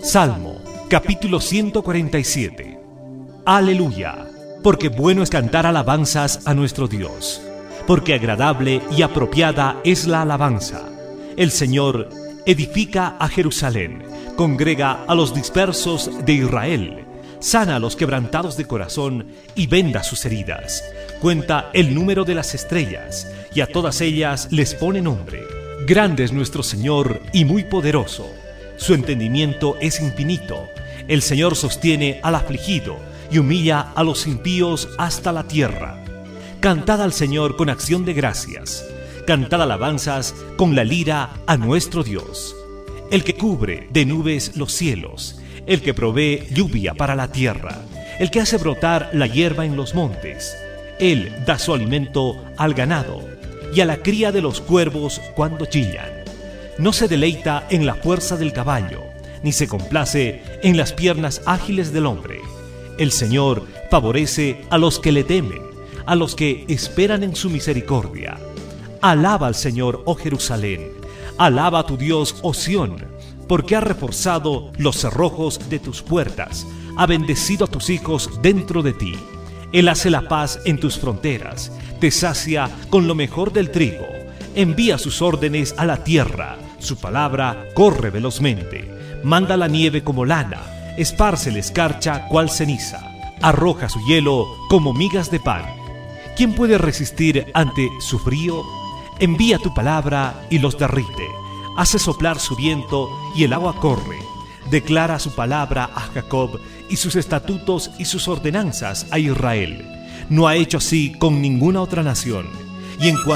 Salmo, capítulo 147. Aleluya, porque bueno es cantar alabanzas a nuestro Dios, porque agradable y apropiada es la alabanza. El Señor edifica a Jerusalén, congrega a los dispersos de Israel, sana a los quebrantados de corazón y venda sus heridas. Cuenta el número de las estrellas, y a todas ellas les pone nombre. Grande es nuestro Señor y muy poderoso. Su entendimiento es infinito. El Señor sostiene al afligido y humilla a los impíos hasta la tierra. Cantad al Señor con acción de gracias. Cantad alabanzas con la lira a nuestro Dios. El que cubre de nubes los cielos, el que provee lluvia para la tierra, el que hace brotar la hierba en los montes. Él da su alimento al ganado y a la cría de los cuervos cuando chillan. No se deleita en la fuerza del caballo, ni se complace en las piernas ágiles del hombre. El Señor favorece a los que le temen, a los que esperan en su misericordia. Alaba al Señor, oh Jerusalén. Alaba a tu Dios, oh Sión, porque ha reforzado los cerrojos de tus puertas, ha bendecido a tus hijos dentro de ti. Él hace la paz en tus fronteras, te sacia con lo mejor del trigo, envía sus órdenes a la tierra, su palabra corre velozmente, manda la nieve como lana, esparce la escarcha cual ceniza, arroja su hielo como migas de pan. ¿Quién puede resistir ante su frío? Envía tu palabra y los derrite, hace soplar su viento y el agua corre. Declara su palabra a Jacob y sus estatutos y sus ordenanzas a Israel. No ha hecho así con ninguna otra nación. Y en